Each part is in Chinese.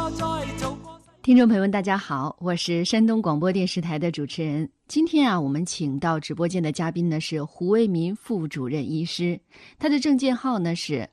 听众朋友们大家好，我是山东广播电视台的主持人。今天我们请到直播间的嘉宾呢是胡为民副主任医师，他的证件号呢是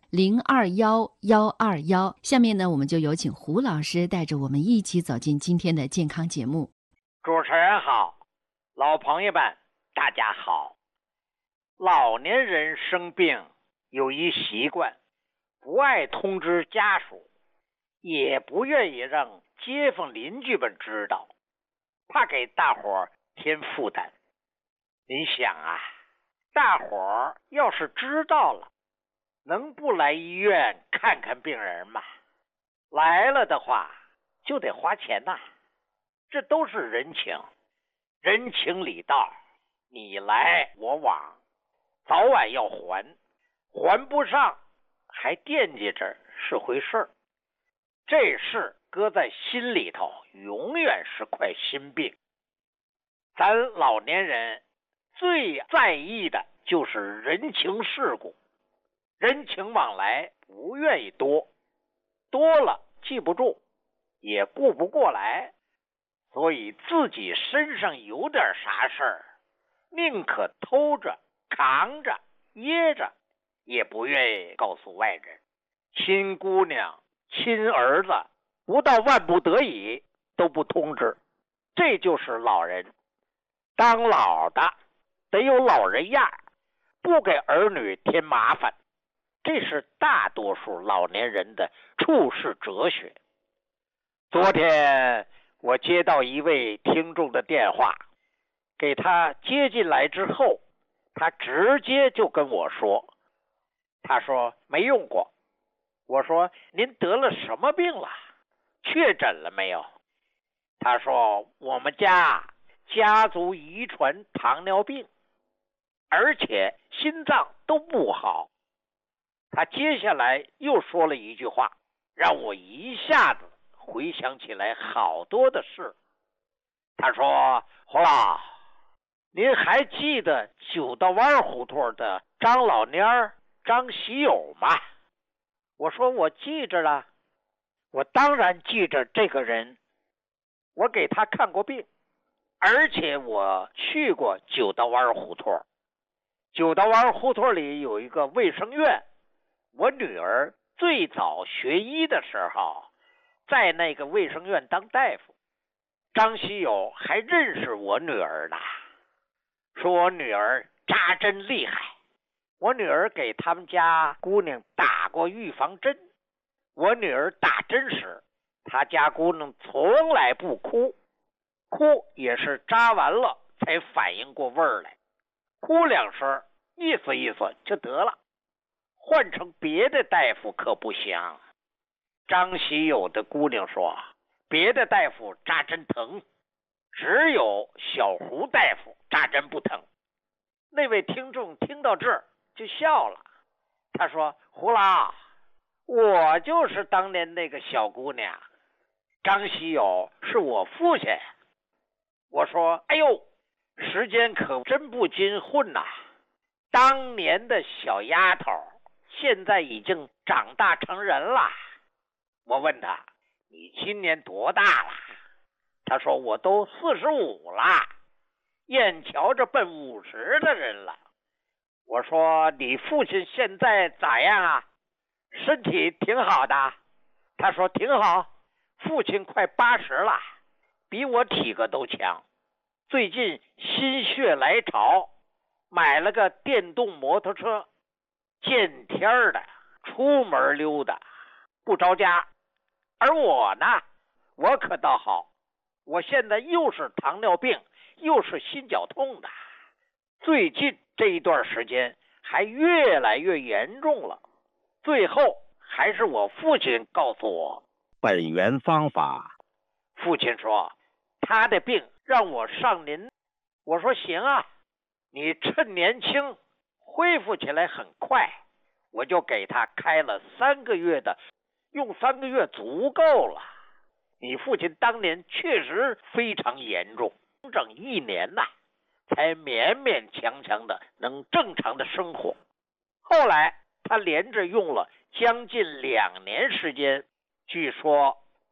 021121。下面呢我们就有请胡老师带着我们一起走进今天的健康节目。 主持人好，老朋友们大家好。老年人生病有一习惯，不爱通知家属，也不愿意让街坊邻居们知道，怕给大伙儿添负担。你想大伙儿要是知道了，能不来医院看看病人吗？来了的话就得花钱这都是人情，人情礼道，你来我往，早晚要还，还不上还惦记着是回事儿。这事搁在心里头永远是块心病。咱老年人最在意的就是人情世故，人情往来不愿意多，多了记不住，也顾不过来，所以自己身上有点啥事儿，宁可偷着扛着掖着，也不愿意告诉外人。亲姑娘亲儿子不到万不得已都不通知，这就是老人。当老的得有老人样，不给儿女添麻烦，这是大多数老年人的处世哲学。昨天我接到一位听众的电话，给他接进来之后，他直接就跟我说，他说没用过。我说您得了什么病了？确诊了没有？他说我们家族遗传糖尿病，而且心脏都不好。他接下来又说了一句话，让我一下子回想起来好多的事。他说胡老，您还记得九道湾胡同的张老蔫儿张喜友吗？我说我记着了，我当然记着这个人，我给他看过病，而且我去过九道湾胡同。九道湾胡同里有一个卫生院，我女儿最早学医的时候在那个卫生院当大夫。张喜友还认识我女儿呢，说我女儿扎针厉害，我女儿给他们家姑娘打过预防针，我女儿打针时，她家姑娘从来不哭，哭也是扎完了才反应过味儿来，哭两声意思意思就得了。换成别的大夫可不行。张喜友的姑娘说，别的大夫扎针疼，只有小胡大夫扎针不疼。那位听众听到这儿就笑了，他说胡老，我就是当年那个小姑娘，张喜友是我父亲。我说哎呦，时间可真不禁混当年的小丫头现在已经长大成人了。我问他你今年多大了？他说我都45了，眼瞧着奔50的人了。我说你父亲现在咋样身体挺好的？他说挺好，父亲快80了，比我体格都强。最近心血来潮，买了个电动摩托车，见天的出门溜达，不着家。而我呢，我可倒好，我现在又是糖尿病，又是心绞痛的，最近这一段时间还越来越严重了。最后还是我父亲告诉我本源方法。父亲说他的病让我上您。我说行你趁年轻恢复起来很快，我就给他开了3个月的，用3个月足够了。你父亲当年确实非常严重，整1年才勉勉强强的能正常的生活。后来他连着用了将近2年时间，据说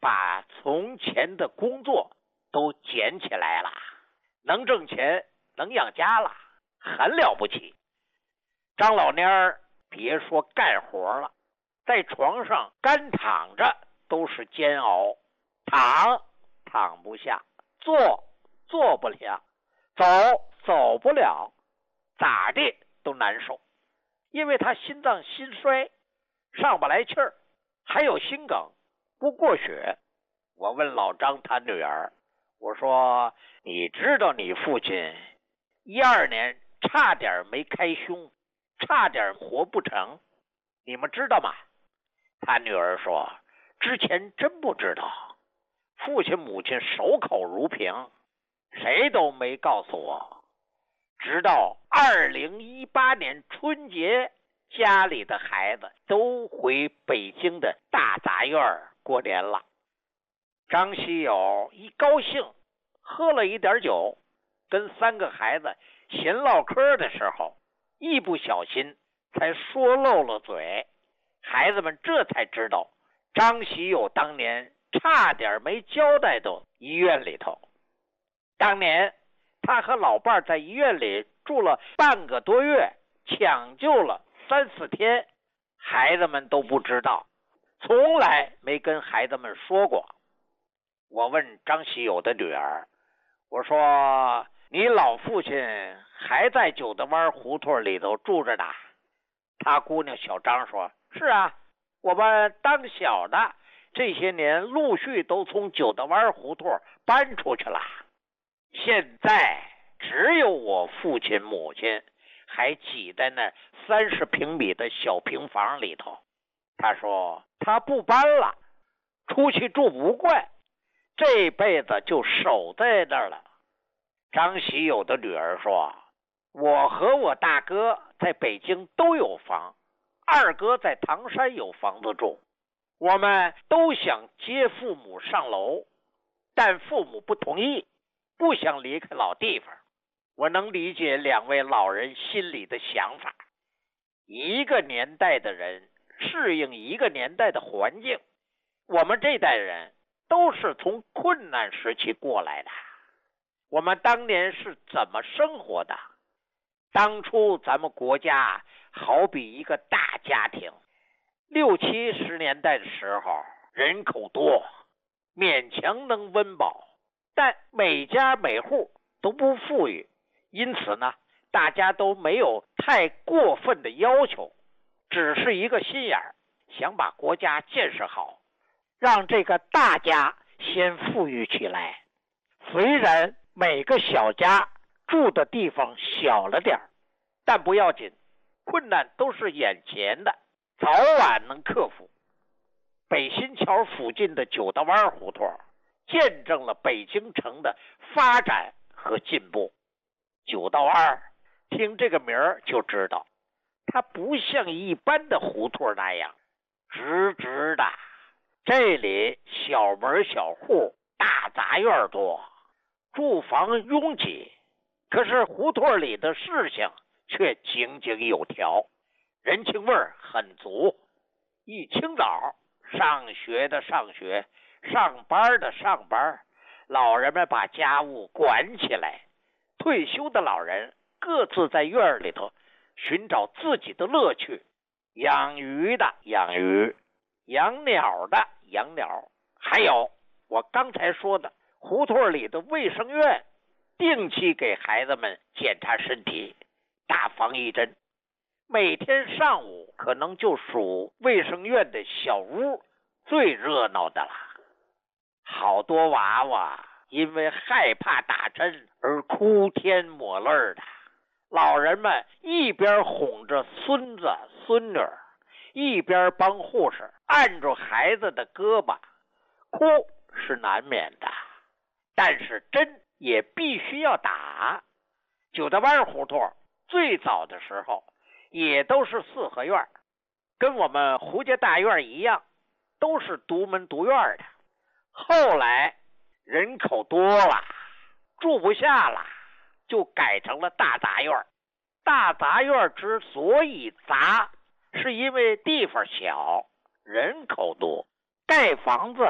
把从前的工作都捡起来了，能挣钱，能养家了，很了不起。张老蔫儿别说干活了，在床上干躺着都是煎熬，躺不下，坐不了，走不了，咋地都难受。因为他心脏心衰，上不来气儿，还有心梗，不过血。我问老张他女儿，我说你知道你父亲12年差点没开胸，差点活不成，你们知道吗？他女儿说之前真不知道，父亲母亲守口如瓶，谁都没告诉我。直到2018年春节，家里的孩子都回北京的大杂院过年了。张喜友一高兴，喝了一点酒，跟3个孩子闲唠嗑的时候，一不小心才说漏了嘴。孩子们这才知道，张喜友当年差点没交代到医院里头。当年他和老伴在医院里住了半个多月，抢救了3、4天，孩子们都不知道，从来没跟孩子们说过。我问张喜友的女儿，我说你老父亲还在九德湾胡同里头住着呢？他姑娘小张说，是啊，我们当小的这些年陆续都从九德湾胡同搬出去了，现在只有我父亲母亲还挤在那30平米的小平房里头。他说他不搬了，出去住不惯，这辈子就守在那儿了。张喜友的女儿说，我和我大哥在北京都有房，二哥在唐山有房子住，我们都想接父母上楼，但父母不同意，不想离开老地方。我能理解2位老人心里的想法，一个年代的人适应一个年代的环境，我们这代人都是从困难时期过来的，我们当年是怎么生活的？当初咱们国家好比一个大家庭，60、70年代的时候人口多，勉强能温饱，但每家每户都不富裕，因此呢，大家都没有太过分的要求，只是一个心眼儿，想把国家建设好，让这个大家先富裕起来。虽然每个小家住的地方小了点，但不要紧，困难都是眼前的，早晚能克服。北新桥附近的九德湾胡同见证了北京城的发展和进步。九德湾听这个名儿就知道，它不像一般的胡同那样直直的，这里小门小户，大杂院多，住房拥挤，可是胡同里的事情却井井有条，人情味儿很足。一清早，上学的上学，上班的上班，老人们把家务管起来，退休的老人各自在院里头寻找自己的乐趣，养鱼的养鱼，养鸟的养鸟，还有我刚才说的胡同里的卫生院，定期给孩子们检查身体，打防疫针。每天上午可能就属卫生院的小屋最热闹的了，好多娃娃因为害怕打针而哭天抹泪的，老人们一边哄着孙子孙女，一边帮护士按住孩子的胳膊，哭是难免的，但是针也必须要打。九德湾胡同最早的时候也都是4合院，跟我们胡家大院一样，都是独门独院的。后来人口多了，住不下了，就改成了大杂院。大杂院之所以杂，是因为地方小，人口多，盖房子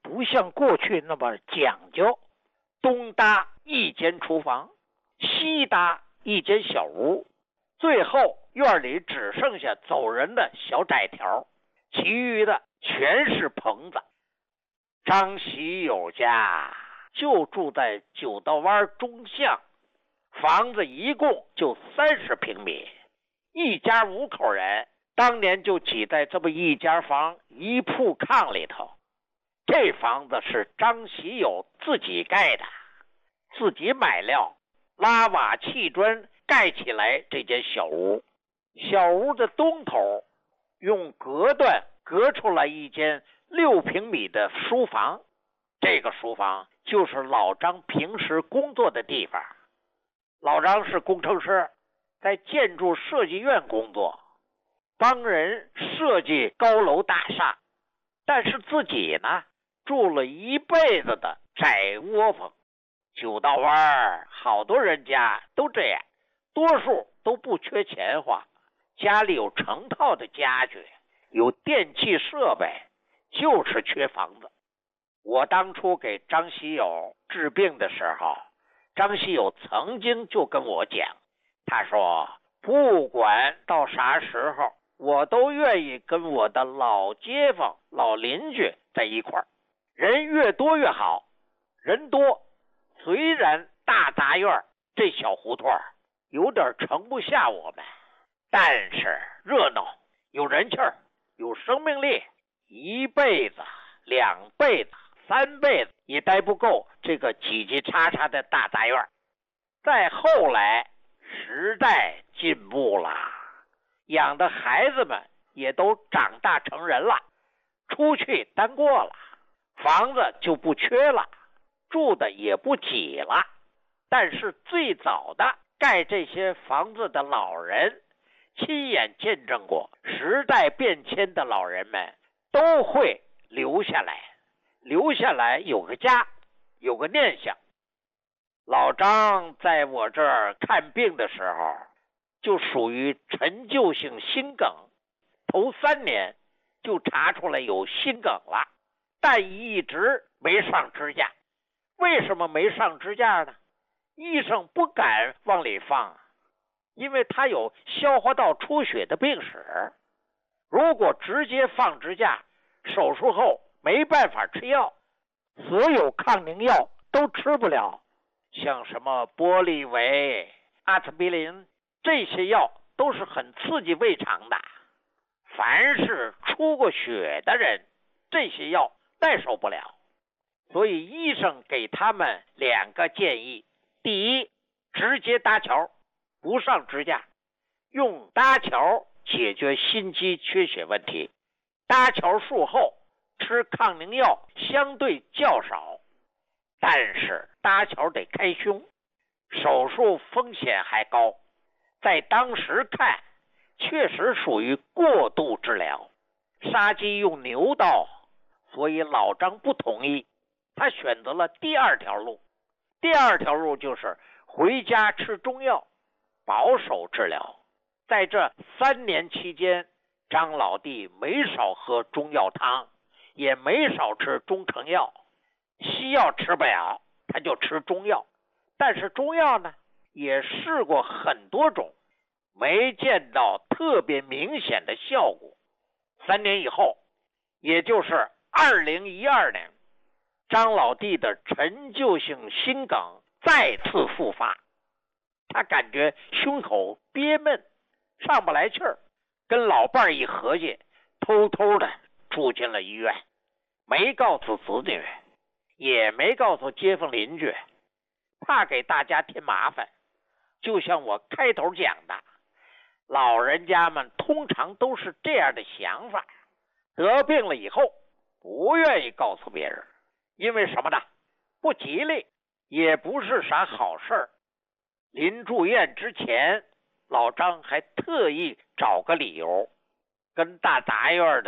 不像过去那么讲究，东搭一间厨房，西搭一间小屋，最后院里只剩下走人的小窄条，其余的全是棚子。张喜友家就住在九道湾中巷，房子一共就30平米，一家5口人，当年就挤在这么一间房一铺炕里头。这房子是张喜友自己盖的，自己买料，拉瓦砌砖盖起来这间小屋。小屋的东头用隔断隔出来一间6平米的书房，这个书房就是老张平时工作的地方。老张是工程师，在建筑设计院工作，帮人设计高楼大厦，但是自己呢住了一辈子的窄窝棚。九道湾好多人家都这样，多数都不缺钱花，家里有成套的家具，有电器设备，就是缺房子。我当初给张喜友治病的时候，张喜友曾经就跟我讲，他说不管到啥时候，我都愿意跟我的老街坊老邻居在一块儿，人越多越好。人多，虽然大杂院这小胡同有点盛不下我们，但是热闹，有人气儿，有生命力，一辈子2辈子3辈子也待不够这个挤挤叉叉的大杂院。再后来时代进步了，养的孩子们也都长大成人了，出去单过了，房子就不缺了，住的也不挤了。但是最早的盖这些房子的老人，亲眼见证过时代变迁的老人们都会留下来有个家，有个念想。老张在我这儿看病的时候就属于陈旧性心梗，头3年就查出来有心梗了，但一直没上支架。为什么没上支架呢？医生不敢往里放，因为他有消化道出血的病史。如果直接放支架，手术后没办法吃药，所有抗凝药都吃不了，像什么玻利维、阿司匹林这些药都是很刺激胃肠的，凡是出过血的人，这些药耐受不了。所以医生给他们2个建议：第一，直接搭桥，不上支架，用搭桥解决心肌缺血问题。搭桥术后吃抗凝药相对较少，但是搭桥得开胸，手术风险还高。在当时看，确实属于过度治疗，杀鸡用牛刀，所以老张不同意，他选择了第2条路。第2条路就是回家吃中药，保守治疗。在这3年期间，张老弟没少喝中药汤，也没少吃中成药，西药吃不了，他就吃中药。但是中药呢，也试过很多种，没见到特别明显的效果。3年以后，也就是2012年，张老弟的陈旧性心梗再次复发，他感觉胸口憋闷，上不来气儿，跟老伴儿一合计，偷偷的住进了医院，没告诉子女，也没告诉街坊邻居，怕给大家添麻烦。就像我开头讲的，老人家们通常都是这样的想法，得病了以后不愿意告诉别人，因为什么呢？不吉利，也不是啥好事儿。临住院之前，老张还特意找个理由，跟大杂院的